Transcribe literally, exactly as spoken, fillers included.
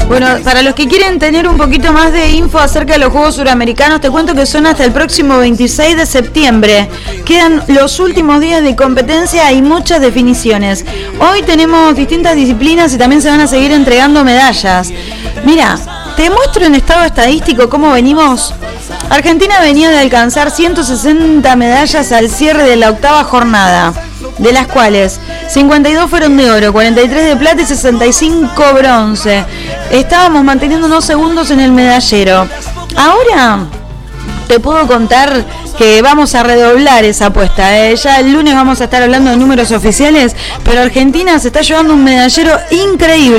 Bueno, para los que quieren tener un poquito más de info acerca de los Juegos Suramericanos, te cuento que son hasta el próximo veintiséis de septiembre. Quedan los últimos días de competencia y muchas definiciones. Hoy tenemos distintas disciplinas y también se van a seguir entregando medallas. Mira, te muestro en estado estadístico cómo venimos. Argentina venía de alcanzar ciento sesenta medallas al cierre de la octava jornada, de las cuales cincuenta y dos fueron de oro, cuarenta y tres de plata y sesenta y cinco bronce. Estábamos manteniendo unos segundos en el medallero. Ahora te puedo contar que vamos a redoblar esa apuesta, ¿eh? Ya el lunes vamos a estar hablando de números oficiales, pero Argentina se está llevando un medallero increíble.